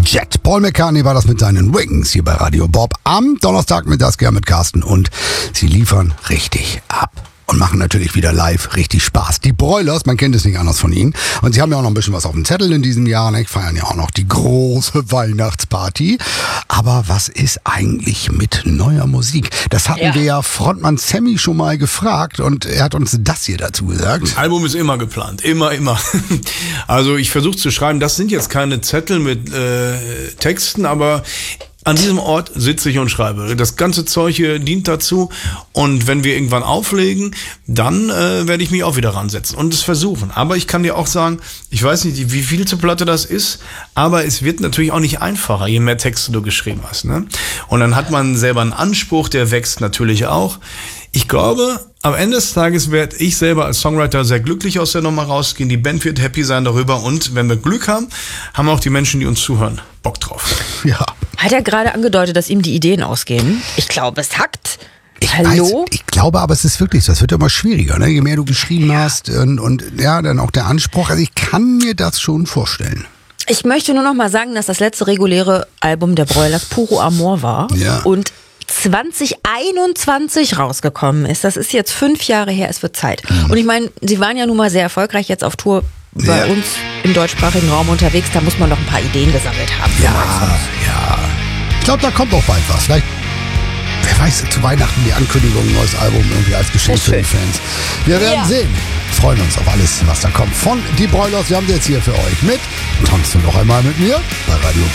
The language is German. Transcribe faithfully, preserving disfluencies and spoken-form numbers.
Jet. Paul McCartney war das mit seinen Wings hier bei Radio Bob am Donnerstag mit das mit Carsten und sie liefern richtig ab. Und machen natürlich wieder live richtig Spaß. Die Broilers, man kennt es nicht anders von ihnen. Und sie haben ja auch noch ein bisschen was auf dem Zettel in diesem Jahr. Ne? Feiern ja auch noch die große Weihnachtsparty. Aber was ist eigentlich mit neuer Musik? Das hatten ja. wir ja Frontmann Sammy schon mal gefragt und er hat uns das hier dazu gesagt. Das Album ist immer geplant. Immer, immer. Also ich versuche zu schreiben, das sind jetzt keine Zettel mit äh, Texten, aber an diesem Ort sitze ich und schreibe. Das ganze Zeug hier dient dazu. Und wenn wir irgendwann auflegen, dann äh, werde ich mich auch wieder ransetzen und es versuchen. Aber ich kann dir auch sagen, ich weiß nicht, wie viel zur Platte das ist, aber es wird natürlich auch nicht einfacher, je mehr Texte du geschrieben hast. Ne? Und dann hat man selber einen Anspruch, der wächst natürlich auch. Ich glaube, am Ende des Tages werde ich selber als Songwriter sehr glücklich aus der Nummer rausgehen. Die Band wird happy sein darüber. Und wenn wir Glück haben, haben auch die Menschen, die uns zuhören, Bock drauf. Ja. Hat er gerade angedeutet, dass ihm die Ideen ausgehen? Ich glaube, es hackt. Ich Hallo? Weiß, ich glaube aber, es ist wirklich so. Es wird immer schwieriger, ne? Je mehr du geschrieben ja. hast und, und ja, dann auch der Anspruch. Also ich kann mir das schon vorstellen. Ich möchte nur noch mal sagen, dass das letzte reguläre Album der Broilers Puro Amor war. Ja. Und zwanzig einundzwanzig rausgekommen ist. Das ist jetzt fünf Jahre her, es wird Zeit. Mhm. Und ich meine, sie waren ja nun mal sehr erfolgreich jetzt auf Tour bei ja. uns im deutschsprachigen Raum unterwegs. Da muss man noch ein paar Ideen gesammelt haben. Ja, ja. Ich glaube, da kommt auch bald was. Vielleicht, wer weiß, zu Weihnachten die Ankündigung, ein neues Album irgendwie als Geschenk für die Fans. Wir werden ja. sehen. Freuen uns auf alles, was da kommt. Von die Broilers, wir haben sie jetzt hier für euch mit. Tanzt du noch einmal mit mir bei Radio